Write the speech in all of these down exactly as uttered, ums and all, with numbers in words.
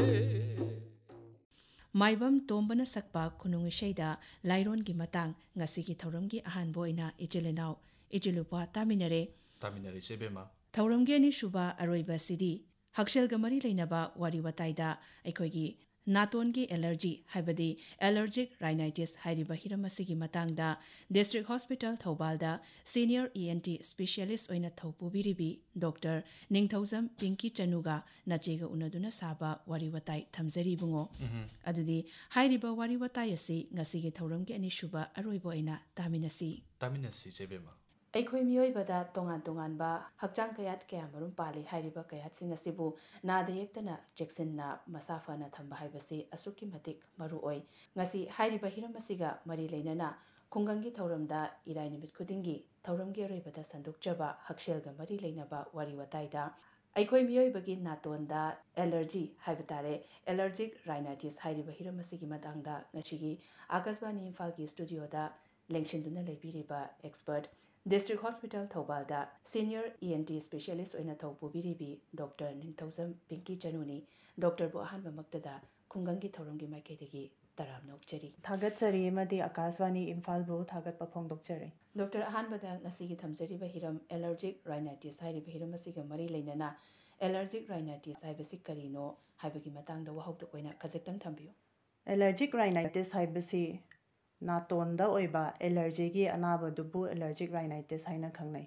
Maibam tombana sakpa kunung ishaida lairon gi matang ngasigi thauramgi ahanbo ina ijilenau ijilupa taminare taminare sebema thauramgi ani shuba aroiba sidi hakshel gamari leinaba wari wataida aikhoigi natongi allergy haibadi allergic rhinitis hairiba hiramasigi matangda district hospital thaubalda senior E N T specialist oina thaupubiribi Doctor Ningthauzam Pinky Chanuga nachega unaduna saba wari watai thamjari bungo adudi hairiba wari watai asi ngasigi thauramgi ani shuba aroiba oina taminasi taminasi sebema ꯑꯩꯈꯣꯏ ꯃꯤꯑꯣꯏꯕꯗ ꯇꯣꯉꯥꯟ ꯇꯣꯉꯥꯟꯕ ꯍꯛꯆꯥꯡ ꯀꯌꯥꯠ ꯀꯌꯥ ꯃꯔꯨꯝ ꯄꯥꯜꯂꯤ ꯍꯥꯏꯔꯤꯕ ꯀꯌꯥꯠꯁꯤꯡ ꯑꯁꯤꯕꯨ ꯅꯥꯗ ꯌꯦꯛꯇꯅ ꯆꯦꯛꯁꯤꯟꯅ ꯃꯁꯥ ꯐꯅ ꯊꯝꯕ ꯍꯥꯏꯕꯁꯤ ꯑꯁꯨꯛꯀꯤ ꯃꯇꯤꯛ ꯃꯔꯨꯑꯣꯏ ꯉꯁꯤ ꯍꯥꯏꯔꯤꯕ ꯍꯤꯔꯝ ꯑꯁꯤꯒ ꯃꯔꯤ ꯂꯩꯅꯅ ꯈꯨꯡꯒꯪꯒꯤ ꯊꯧꯔꯝꯗ ꯏꯔꯥꯏ ꯅꯨꯃꯤꯠ ꯈꯨꯗꯤꯡꯒꯤ ꯊꯧꯔꯝꯒꯤ ꯑꯔꯣꯏꯕꯗ ꯁꯟꯗꯣꯛꯆꯕ ꯍꯛꯁꯦꯜꯒ ꯃꯔꯤ ꯂꯩꯅꯕ ꯋꯥꯔꯤ ꯋꯥꯇꯥꯏꯗ ꯑꯩꯈꯣꯏ ꯃꯤꯑꯣꯏꯕꯒꯤ ꯅꯥꯇꯣꯟꯗ ꯑꯦꯂꯔꯖꯤ ꯍꯥꯏꯕ ꯇꯥꯔꯦ ꯑꯦꯂꯔꯖꯤꯛ ꯔꯥꯏꯅꯥꯏꯇꯤꯁ ꯍꯥꯏꯔꯤꯕ ꯍꯤꯔꯝ ꯑꯁꯤꯒꯤ ꯃꯇꯥꯡꯗ ꯉꯁꯤꯒꯤ ꯑꯥꯀꯥꯁꯕꯥꯅꯤ ꯏꯝꯐꯥꯜꯒꯤ ꯁ꯭ꯇꯨꯗꯤꯑꯣꯗ ꯂꯦꯡꯁꯤꯟꯗꯨꯅ ꯂꯩꯕꯤꯔꯤꯕ ꯑꯦꯛꯁꯄꯔꯠ ꯗꯤꯁꯇ꯭ꯔꯤꯛ ꯍꯣꯁꯄꯤꯇꯥꯜ ꯊꯧꯕꯥꯜꯗ ꯁꯤꯅꯤꯌꯔ ꯏ ꯑꯦꯟ ꯇꯤ ꯁ꯭ꯄꯦꯁꯤꯌꯦꯂꯤꯁꯠ ꯑꯣꯏꯅ ꯊꯧꯄꯨꯕꯤꯔꯤꯕꯤ ꯗꯣꯛꯇꯔ ꯅꯤꯡꯊꯧꯖꯝ ꯄꯤꯡꯀꯤ ꯆꯅꯨꯅꯤ ꯗꯣꯛꯇꯔꯕꯨ ꯑꯍꯥꯟꯕꯃꯛꯇꯗ ꯈꯨꯡꯒꯪꯒꯤ ꯊꯧꯔꯝꯒꯤ ꯃꯥꯏꯀꯩꯗꯒꯤ ꯇꯔꯥꯝꯅ ꯑꯣꯛꯆꯔꯤ ꯊꯥꯒꯠꯆꯔꯤ ꯑꯃꯗꯤ ꯑꯀꯥꯁꯋꯥꯅꯤ ꯏꯝꯐꯥꯜꯕꯨ ꯊꯥꯒꯠꯄ ꯐꯣꯡꯗꯣꯛꯆꯔꯤ ꯗꯣꯛꯇꯔ ꯑꯍꯥꯟꯕꯗ ꯉꯁꯤꯒꯤ ꯊꯝꯖꯔꯤꯕ ꯍꯤꯔꯝ ꯑꯦꯂꯔꯖꯤꯛ ꯔꯥꯏꯅꯥꯏꯇꯤꯁ ꯍꯥꯏꯔꯤꯕ ꯍꯤꯔꯝ ꯑꯁꯤꯒ ꯃꯔꯤ ꯂꯩꯅꯅ ꯑꯦꯂꯔꯖꯤꯛ ꯔꯥꯏꯅꯥꯏꯇꯤꯁ ꯍꯥꯏꯕꯁꯤ ꯀꯔꯤꯅꯣ ꯍꯥꯏꯕꯒꯤ ꯃꯇꯥꯡꯗ ꯋꯥꯍꯧꯗꯣꯛ ꯑꯣꯏꯅ ꯈꯖꯤꯛꯇꯪ ꯊꯝꯕꯤꯌꯨ ꯑꯦꯂꯔꯖꯤꯛ ꯔꯥꯏꯅꯥꯏꯇꯤꯁ ꯍꯥꯏꯕꯁꯤ ꯅꯥꯇꯣꯟꯗ ꯑꯣꯏꯕ ꯑꯦꯂꯔꯖꯤꯒꯤ ꯑꯅꯥꯕꯗꯨꯕꯨ ꯑꯦꯂꯔꯖꯤꯛ ꯔꯥꯏꯅꯥꯏꯇꯤꯁ ꯍꯥꯏꯅ ꯈꯪꯅꯩ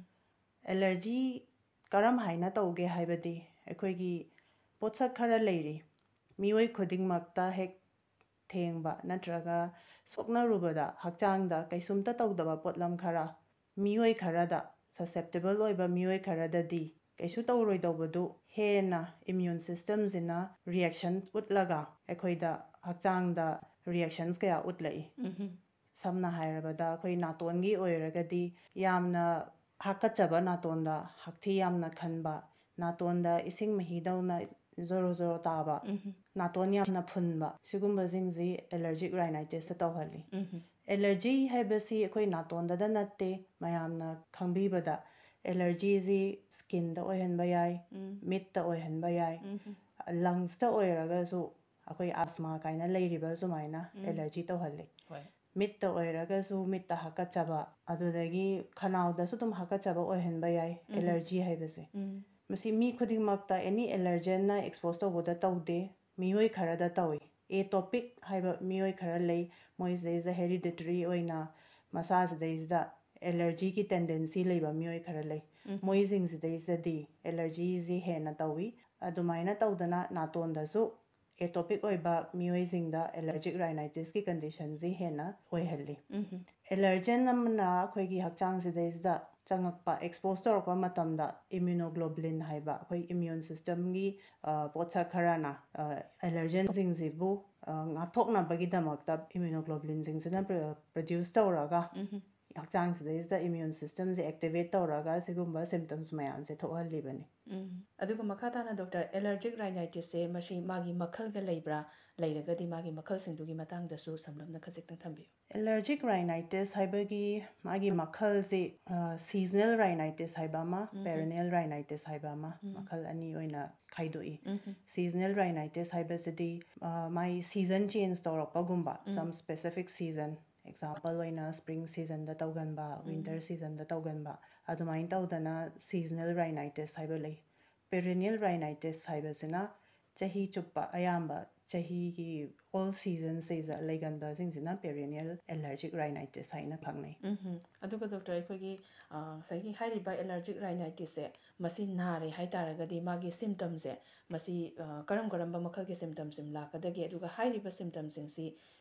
ꯑꯦꯂꯔꯖꯤ ꯀꯔꯝ ꯍꯥꯏꯅ ꯇꯧꯒꯦ ꯍꯥꯏꯕꯗꯤ ꯑꯩꯈꯣꯏꯒꯤ ꯄꯣꯠꯁꯛ ꯈꯔ ꯂꯩꯔꯤ ꯃꯤꯑꯣꯏ ꯈꯨꯗꯤꯡꯃꯛꯇ ꯍꯦꯛ ꯊꯦꯡꯕ ꯅꯠꯇ꯭ꯔꯒ ꯁꯣꯛꯅꯔꯨꯕꯗ ꯍꯛꯆꯥꯡꯗ ꯀꯩꯁꯨꯝꯇ ꯇꯧꯗꯕ ꯄꯣꯠꯂꯝ ꯈꯔ ꯃꯤꯑꯣꯏ ꯈꯔꯗ ꯁꯁꯦꯞꯇꯤꯕꯜ ꯑꯣꯏꯕ ꯃꯤꯑꯣꯏ ꯈꯔꯗꯗꯤ ꯀꯩꯁꯨ ꯇꯧꯔꯣꯏꯗꯧꯕꯗꯨ ꯍꯦꯟꯅ ꯏꯝꯃ꯭ꯌꯨꯟ ꯁꯤꯁꯇꯦꯝꯁꯤꯅ ꯔꯤꯌꯦꯛꯁꯟ ꯎꯠꯂꯒ ꯑꯩꯈꯣꯏꯗ ꯍꯛꯆꯥꯡꯗ ꯔꯤꯌꯦꯛꯁꯟꯁ ꯀꯌꯥ ꯎꯠꯂꯛꯏ ꯁꯝꯅ ꯍꯥꯏꯔꯕꯗ ꯑꯩꯈꯣꯏ ꯅꯥꯇꯣꯟꯒꯤ ꯑꯣꯏꯔꯒꯗꯤ ꯌꯥꯝꯅ ꯍꯥꯀꯠꯆꯕ ꯅꯥꯇꯣꯟꯗ ꯍꯛꯊꯤ ꯌꯥꯝꯅ ꯈꯟꯕ ꯅꯥꯇꯣꯟꯗ ꯏꯁꯤꯡ ꯃꯍꯤꯗꯧꯅ ꯖꯣꯔꯣ ꯖꯣꯔꯣ ꯇꯥꯕ ꯅꯥꯇꯣꯟ ꯌꯥꯝꯅ ꯐꯨꯟꯕ ꯁꯤꯒꯨꯝꯕꯁꯤꯡꯁꯤ ꯑꯦꯂꯔꯖꯤꯛ ꯔꯥꯏꯅꯥꯏꯇꯤꯁꯇ ꯇꯧꯍꯜꯂꯤ ꯑꯦꯂꯔꯖꯤ ꯍꯥꯏꯕꯁꯤ ꯑꯩꯈꯣꯏ ꯅꯥꯇꯣꯟꯗꯗ ꯅꯠꯇꯦ ꯃꯌꯥꯝꯅ ꯈꯪꯕꯤꯕꯗ ꯑꯦꯂꯔꯖꯤꯁꯤ ꯁ꯭ꯀꯤꯟꯗ ꯑꯣꯏꯍꯟꯕ ꯌꯥꯏ ꯃꯤꯠꯇ ꯑꯣꯏꯍꯟꯕ ꯌꯥꯏ ꯂꯪꯁꯇ ꯑꯣꯏꯔꯒꯁꯨ ꯑꯩꯈꯣꯏ ꯑꯁꯃꯥ ꯀꯥꯏꯅ ꯂꯩꯔꯤꯕ ꯁꯨꯃꯥꯏꯅ ꯑꯦꯂꯔꯖꯤ ꯇꯧꯍꯜꯂꯤ ꯃꯤꯠꯇ ꯑꯣꯏꯔꯒꯁꯨ ꯃꯤꯠꯇ ꯍꯥꯀꯠꯆꯕ ꯑꯗꯨꯗꯒꯤ ꯈꯅꯥꯎꯗꯁꯨ ꯑꯗꯨꯝ ꯍꯥꯀꯠꯆꯕ ꯑꯣꯏꯍꯟꯕ ꯌꯥꯏ ꯑꯦꯂꯔꯖꯤ ꯍꯥꯏꯕꯁꯦ ꯃꯁꯤ ꯃꯤ ꯈꯨꯗꯤꯡꯃꯛꯇ ꯑꯦꯅꯤ ꯑꯦꯂꯔꯖꯦꯟꯅ ꯑꯦꯛꯁꯄꯣꯖ ꯇꯧꯕꯗ ꯇꯧꯗꯦ ꯃꯤꯑꯣꯏ ꯈꯔꯗ ꯇꯧꯏ ꯑꯦꯇꯣꯄꯤꯛ ꯍꯥꯏꯕ ꯃꯤꯑꯣꯏ ꯈꯔ ꯂꯩ ꯃꯣꯏꯁꯤꯗꯩꯁꯤꯗ ꯍꯦꯔꯤꯗꯤꯇꯔꯤ ꯑꯣꯏꯅ ꯃꯁꯥꯁꯤꯗꯩꯁꯤꯗ ꯑꯦꯂꯔꯖꯤꯒꯤ ꯇꯦꯟꯗꯦꯟꯁꯤ ꯂꯩꯕ ꯃꯤꯑꯣꯏ ꯈꯔ ꯂꯩ ꯃꯣꯏꯁꯤꯡꯁꯤꯗꯩꯁꯤꯗꯗꯤ ꯑꯦꯂꯔꯖꯤꯁꯤ ꯍꯦꯟꯅ ꯇꯧꯏ ꯑꯗꯨꯃꯥꯏꯅ ꯇꯧꯗꯅ ꯅꯥꯇꯣꯟꯗꯁꯨ ꯑꯦꯇꯣꯄꯤꯛ ꯑꯣꯏꯕ ꯃꯤꯑꯣꯏꯁꯤꯡꯗ ꯑꯦꯂꯔꯖꯤꯛ ꯔꯥꯏꯅꯥꯏꯇꯤꯁꯀꯤ ꯀꯟꯗꯤꯁꯟꯁꯤ ꯍꯦꯟꯅ ꯑꯣꯏꯍꯜꯂꯤ ꯑꯦꯂꯔꯖꯦꯟ ꯑꯃꯅ ꯑꯩꯈꯣꯏꯒꯤ ꯍꯛꯆꯥꯡꯁꯤꯗꯩꯁꯤꯗ ꯆꯪꯉꯛꯄ ꯑꯦꯛꯁꯄꯣꯖ ꯇꯧꯔꯛꯄ ꯃꯇꯝꯗ ꯏꯝꯃ꯭ꯌꯨꯅꯣꯒ꯭ꯂꯣꯕꯨꯂꯤꯟ ꯍꯥꯏꯕ ꯑꯩꯈꯣꯏ ꯏꯝꯃ꯭ꯌꯨꯟ ꯁꯤꯁꯇꯦꯝꯒꯤ ꯄꯣꯠꯁꯛ ꯈꯔꯅ ꯑꯦꯂꯔꯖꯦꯟꯁꯤꯡꯁꯤꯕꯨ ꯉꯥꯛꯊꯣꯛꯅꯕꯒꯤꯗꯃꯛꯇ ꯏꯝꯃ꯭ꯌꯨꯅꯣꯒ꯭ꯂꯣꯕꯨꯂꯤꯟꯁꯤꯡꯁꯤꯅ ꯄ꯭ꯔꯣꯗ꯭ꯌꯨꯁ ꯇꯧꯔꯒ ꯍꯛꯆꯥꯡꯁꯤꯗꯩꯁꯤꯗ ꯏꯝꯃ꯭ꯌꯨꯟ ꯁꯤꯁꯇꯦꯝꯁꯦ ꯑꯦꯛꯇꯤꯚꯦꯠ ꯇꯧꯔꯒ ꯁꯤꯒꯨꯝꯕ ꯁꯤꯝꯇꯝꯁ ꯃꯌꯥꯝꯁꯦ ꯊꯣꯛꯍꯜꯂꯤꯕꯅꯤ ꯑꯗꯨꯒ ꯃꯈꯥ ꯇꯥꯅ ꯗꯣꯛꯇꯔ ꯑꯦꯂꯔꯖꯤꯛ ꯔꯥꯏꯅꯥꯏꯇꯤꯁꯁꯦ ꯃꯁꯤ ꯃꯥꯒꯤ ꯃꯈꯜꯒ ꯂꯩꯕ꯭ꯔꯥ ꯂꯩꯔꯒꯗꯤ ꯃꯥꯒꯤ ꯃꯈꯜꯁꯤꯡꯗꯨꯒꯤ ꯃꯇꯥꯡꯗꯁꯨ ꯁꯝꯂꯞꯅ ꯈꯖꯤꯛꯇꯪ ꯊꯝꯕꯤꯌꯨ ꯑꯦꯂꯔꯖꯤꯛ ꯔꯥꯏꯅꯥꯏꯇꯤꯁ ꯍꯥꯏꯕꯒꯤ ꯃꯥꯒꯤ ꯃꯈꯜꯁꯤ ꯁꯤꯖꯅꯦꯜ ꯔꯥꯏꯅꯥꯏꯇꯤꯁ ꯍꯥꯏꯕ ꯑꯃ ꯄꯦꯔꯦꯅꯤꯌꯦꯜ ꯔꯥꯏꯅꯥꯏꯇꯤꯁ ꯍꯥꯏꯕ ꯑꯃ ꯃꯈꯜ ꯑꯅꯤ ꯑꯣꯏꯅ ꯈꯥꯏꯗꯣꯛꯏ ꯁꯤꯖꯅꯦꯜ ꯔꯥꯏꯅꯥꯏꯇꯤꯁ ꯍꯥꯏꯕꯁꯤꯗꯤ ꯃꯥꯏ ꯁꯤꯖꯟ ꯆꯦꯟꯖ ꯇꯧꯔꯛꯄꯒꯨꯝꯕ ꯁꯝ ꯁ꯭ꯄꯦꯁꯤꯐꯤꯛ ꯁꯤꯖꯟ ꯑꯦꯛꯖꯥꯝꯄꯜ ꯑꯣꯏꯅ ꯁ꯭ꯄ꯭ꯔꯤꯡ ꯁꯤꯖꯟꯗ ꯇꯧꯒꯟꯕ ꯋꯤꯟꯇꯔ ꯁꯤꯖꯟꯗ ꯇꯧꯒꯟꯕ ꯑꯗꯨꯃꯥꯏꯅ ꯇꯧꯗꯅ ꯁꯤꯖꯅꯦꯜ ꯔꯥꯏꯅꯥꯏꯇꯤꯁ ꯍꯥꯏꯕ ꯂꯩ ꯄꯦꯔꯦꯅꯤꯌꯦꯜ ꯔꯥꯏꯅꯥꯏꯇꯤꯁ ꯍꯥꯏꯕꯁꯤꯅ ꯆꯍꯤ ꯆꯨꯞꯄ ꯑꯌꯥꯝꯕ ꯆꯍꯤꯒꯤ ꯑꯣꯜ ꯁꯤꯖꯟꯁꯤꯗ ꯂꯩꯒꯟꯕꯁꯤꯡꯁꯤꯅ ꯄꯦꯔꯦꯅꯤꯌꯦꯜ ꯑꯦꯂꯔꯖꯤꯛ ꯔꯥꯏꯅꯥꯏꯇꯤꯁ ꯍꯥꯏꯅ ꯈꯪꯅꯩ ꯑꯗꯨꯒ ꯗꯣꯛꯇꯔ ꯑꯩꯈꯣꯏꯒꯤ ꯉꯁꯥꯏꯒꯤ ꯍꯥꯏꯔꯤꯕ ꯑꯦꯂꯔꯖꯤꯛ ꯔꯥꯏꯅꯥꯏꯇꯤꯁꯁꯦ ꯃꯁꯤ ꯅꯥꯔꯦ ꯍꯥꯏ ꯇꯥꯔꯒꯗꯤ ꯃꯥꯒꯤ ꯁꯤꯝꯇꯝꯁꯦ ꯃꯁꯤ ꯀꯔꯝ ꯀꯔꯝꯕ ꯃꯈꯜꯒꯤ ꯁꯤꯝꯇꯝꯁꯤꯡ ꯂꯥꯛꯀꯗꯒꯦ ꯑꯗꯨꯒ ꯍꯥꯏꯔꯤꯕ ꯁꯤꯝꯇꯝꯁꯤꯡꯁꯤ